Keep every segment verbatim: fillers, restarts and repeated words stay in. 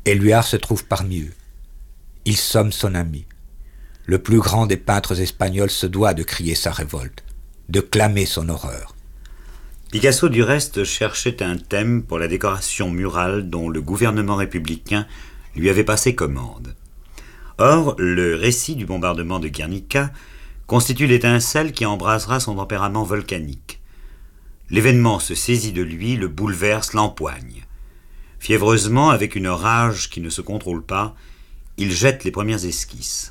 Éluard se trouve parmi eux. Il somme son ami. Le plus grand des peintres espagnols se doit de crier sa révolte, de clamer son horreur. Picasso, du reste, cherchait un thème pour la décoration murale dont le gouvernement républicain lui avait passé commande. Or, le récit du bombardement de Guernica constitue l'étincelle qui embrasera son tempérament volcanique. L'événement se saisit de lui, le bouleverse, l'empoigne. Fiévreusement, avec une rage qui ne se contrôle pas, il jette les premières esquisses.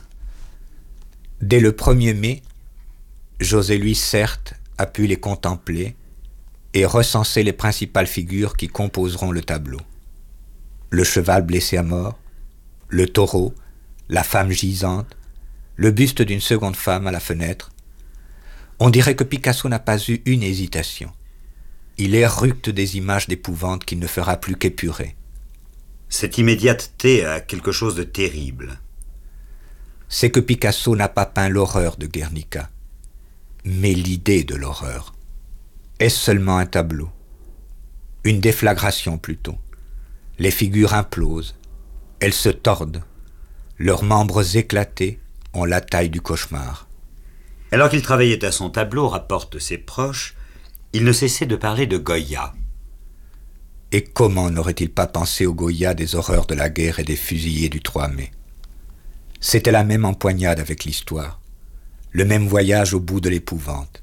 Dès le premier mai, José Luis, certes, a pu les contempler et recenser les principales figures qui composeront le tableau. Le cheval blessé à mort, le taureau, la femme gisante, le buste d'une seconde femme à la fenêtre. On dirait que Picasso n'a pas eu une hésitation. Il éructe des images d'épouvante qu'il ne fera plus qu'épurer. Cette immédiateté a quelque chose de terrible. C'est que Picasso n'a pas peint l'horreur de Guernica, mais l'idée de l'horreur. Est-ce seulement un tableau? Une déflagration plutôt. Les figures implosent, elles se tordent, leurs membres éclatés ont la taille du cauchemar. Alors qu'il travaillait à son tableau, rapportent ses proches, il ne cessait de parler de Goya. Et comment n'aurait-il pas pensé au Goya des horreurs de la guerre et des fusillés du trois mai? C'était la même empoignade avec l'histoire, le même voyage au bout de l'épouvante.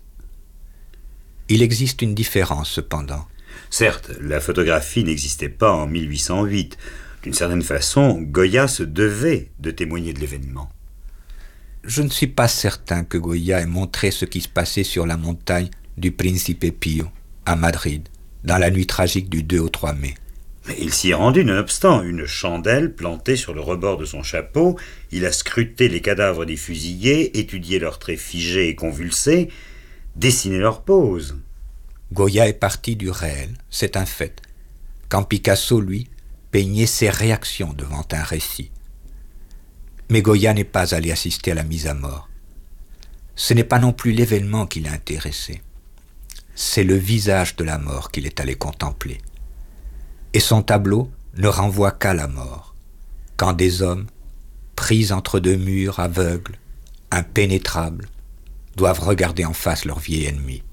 Il existe une différence cependant. Certes, la photographie n'existait pas en mille huit cent huit. D'une certaine façon, Goya se devait de témoigner de l'événement. Je ne suis pas certain que Goya ait montré ce qui se passait sur la montagne du Principe Pio, à Madrid, dans la nuit tragique du deux au trois mai. Mais il s'y est rendu nonobstant, une chandelle plantée sur le rebord de son chapeau. Il a scruté les cadavres des fusillés, étudié leurs traits figés et convulsés, dessiné leurs poses. Goya est parti du réel, c'est un fait, quand Picasso, lui, peignait ses réactions devant un récit. Mais Goya n'est pas allé assister à la mise à mort. Ce n'est pas non plus l'événement qui l'a intéressé. C'est le visage de la mort qu'il est allé contempler. Et son tableau ne renvoie qu'à la mort, quand des hommes, pris entre deux murs aveugles, impénétrables, doivent regarder en face leur vieil ennemi.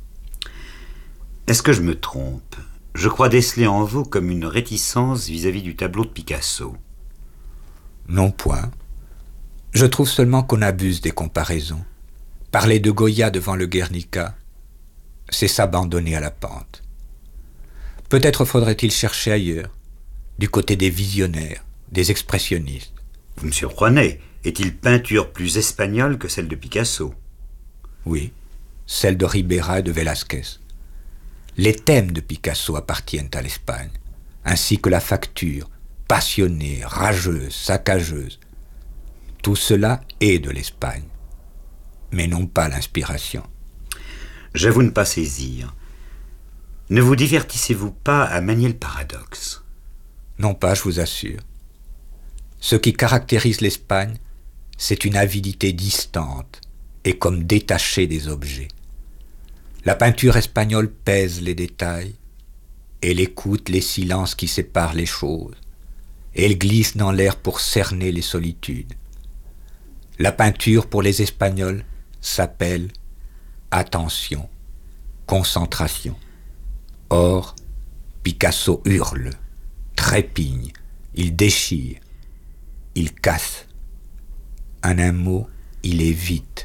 Est-ce que je me trompe? Je crois déceler en vous comme une réticence vis-à-vis du tableau de Picasso. Non point. Je trouve seulement qu'on abuse des comparaisons. Parler de Goya devant le Guernica, c'est s'abandonner à la pente. Peut-être faudrait-il chercher ailleurs, du côté des visionnaires, des expressionnistes. Vous me surprenez. Est-il peinture plus espagnole que celle de Picasso? Oui, celle de Ribera et de Velázquez. Les thèmes de Picasso appartiennent à l'Espagne, ainsi que la facture, passionnée, rageuse, saccageuse. Tout cela est de l'Espagne, mais non pas l'inspiration. J'avoue ne pas saisir. Ne vous divertissez-vous pas à manier le paradoxe? Non pas, je vous assure. Ce qui caractérise l'Espagne, c'est une avidité distante et comme détachée des objets. La peinture espagnole pèse les détails, elle écoute les silences qui séparent les choses, elle glisse dans l'air pour cerner les solitudes. La peinture pour les Espagnols s'appelle attention, concentration. Or, Picasso hurle, trépigne, il déchire, il casse. En un mot, il est vite.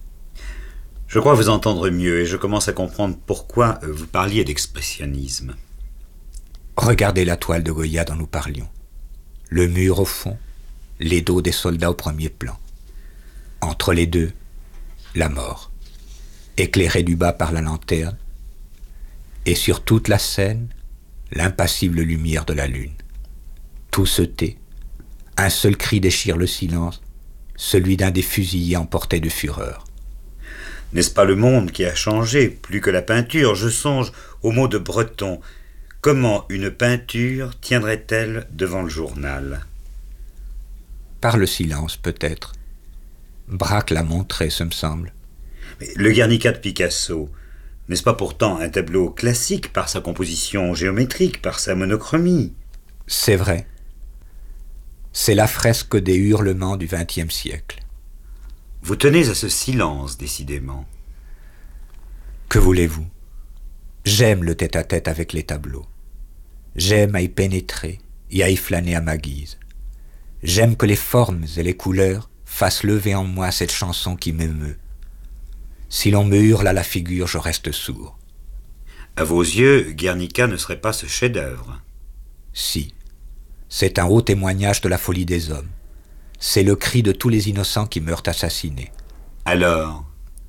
Je crois vous entendre mieux et je commence à comprendre pourquoi vous parliez d'expressionnisme. Regardez la toile de Goya dont nous parlions. Le mur au fond, les dos des soldats au premier plan. Entre les deux, la mort, éclairée du bas par la lanterne, et sur toute la scène, l'impassible lumière de la lune. Tout se tait, un seul cri déchire le silence, celui d'un des fusillés emporté de fureur. N'est-ce pas le monde qui a changé, plus que la peinture? Je songe aux mots de Breton. Comment une peinture tiendrait-elle devant le journal? Par le silence, peut-être. Braque l'a montré, ce me semble. Mais le Guernica de Picasso, n'est-ce pas pourtant un tableau classique par sa composition géométrique, par sa monochromie? C'est vrai. C'est la fresque des hurlements du vingtième siècle. Vous tenez à ce silence, décidément. Que voulez-vous? J'aime le tête-à-tête avec les tableaux. J'aime à y pénétrer et à y flâner à ma guise. J'aime que les formes et les couleurs fassent lever en moi cette chanson qui m'émeut. Si l'on me hurle à la figure, je reste sourd. À vos yeux, Guernica ne serait pas ce chef-d'œuvre. Si. C'est un haut témoignage de la folie des hommes. C'est le cri de tous les innocents qui meurent assassinés. Alors?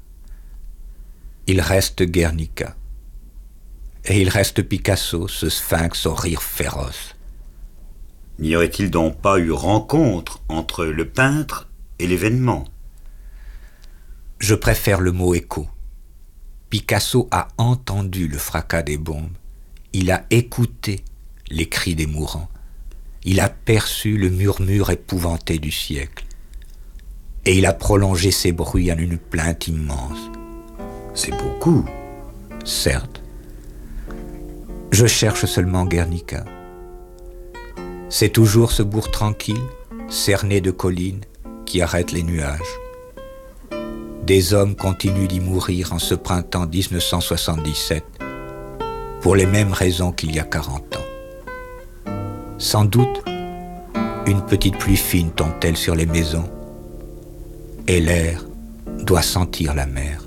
Il reste Guernica. Et il reste Picasso, ce sphinx au rire féroce. N'y aurait-il donc pas eu rencontre entre le peintre et l'événement? Je préfère le mot écho. Picasso a entendu le fracas des bombes. Il a écouté les cris des mourants. Il a perçu le murmure épouvanté du siècle. Et il a prolongé ces bruits en une plainte immense. C'est beaucoup. Certes. Je cherche seulement Guernica. C'est toujours ce bourg tranquille, cerné de collines, qui arrête les nuages. Des hommes continuent d'y mourir en ce printemps dix-neuf cent soixante-dix-sept, pour les mêmes raisons qu'il y a quarante ans. Sans doute, une petite pluie fine tombe-t-elle sur les maisons, et l'air doit sentir la mer.